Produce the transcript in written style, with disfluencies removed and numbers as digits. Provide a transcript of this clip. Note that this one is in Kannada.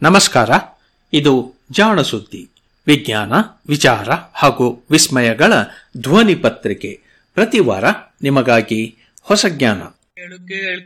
ನಮಸ್ಕಾರ. ಇದು ಜಾಣ ಸುದ್ದಿ, ವಿಜ್ಞಾನ, ವಿಚಾರ ಹಾಗೂ ವಿಸ್ಮಯಗಳ ಧ್ವನಿ ಪತ್ರಿಕೆ. ಪ್ರತಿ ವಾರ ನಿಮಗಾಗಿ ಹೊಸ ಜ್ಞಾನ.